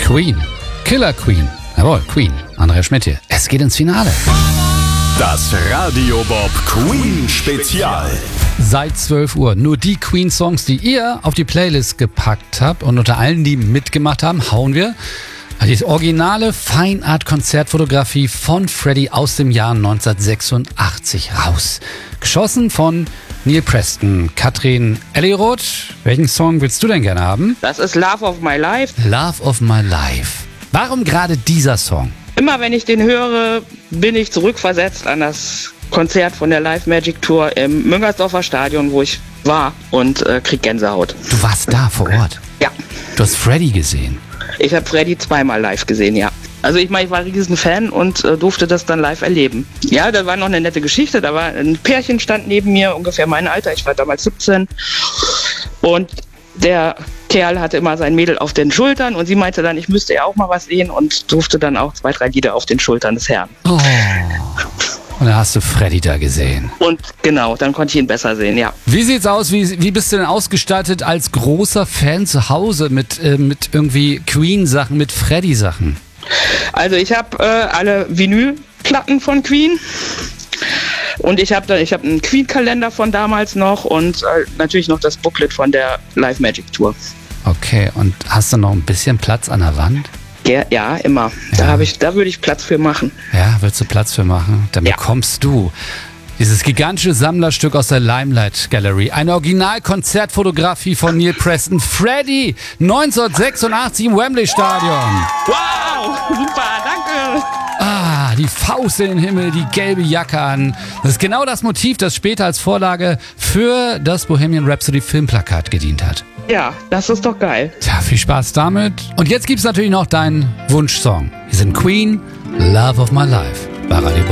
Queen. Killer Queen. Jawohl, Queen. Andrea Schmidt hier. Es geht ins Finale. Das Radio Bob Queen Spezial. Seit 12 Uhr nur die Queen-Songs, die ihr auf die Playlist gepackt habt. Und unter allen, die mitgemacht haben, hauen wir die originale Fine Art Konzertfotografie von Freddie aus dem Jahr 1986 raus. Geschossen von Neil Preston. Katrin Elleroth, welchen Song willst du denn gerne haben? Das ist Love of My Life. Love of My Life. Warum gerade dieser Song? Immer wenn ich den höre, bin ich zurückversetzt an das Konzert von der Live Magic Tour im Müngersdorfer Stadion, wo ich war, und krieg Gänsehaut. Du warst da vor Ort? Ja. Du hast Freddie gesehen? Ich habe Freddie zweimal live gesehen, ja. Also ich war ein riesen Fan und durfte das dann live erleben. Ja, da war noch eine nette Geschichte. Da war ein Pärchen, stand neben mir, ungefähr mein Alter. Ich war damals 17. Und der Kerl hatte immer sein Mädel auf den Schultern und sie meinte dann, ich müsste ja auch mal was sehen, und durfte dann auch 2, 3 Lieder auf den Schultern des Herrn. Oh. Und dann hast du Freddie da gesehen. Und genau, dann konnte ich ihn besser sehen, ja. Wie sieht's aus? Wie bist du denn ausgestattet als großer Fan zu Hause mit irgendwie Queen-Sachen, mit Freddie-Sachen? Also ich habe alle Vinylplatten von Queen. Und ich habe einen Queen-Kalender von damals noch und natürlich noch das Booklet von der Live Magic Tour. Okay, und hast du noch ein bisschen Platz an der Wand? Ja, immer. Ja. Da würde ich Platz für machen. Ja, willst du Platz für machen? Dann bekommst du dieses gigantische Sammlerstück aus der Limelight Gallery. Eine Original-Konzertfotografie von Neil Preston. Freddie, 1986 im Wembley Stadion. Wow, super, danke. Ah, die Faust in den Himmel, die gelbe Jacke an. Das ist genau das Motiv, das später als Vorlage für das Bohemian Rhapsody Filmplakat gedient hat. Ja, das ist doch geil. Tja, viel Spaß damit. Und jetzt gibt's natürlich noch deinen Wunschsong. Wir sind Queen, Love of My Life bei Radio